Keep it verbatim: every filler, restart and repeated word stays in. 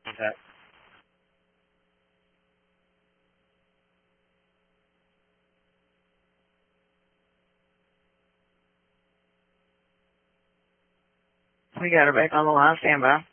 Okay. We got her back on the line. Stand by.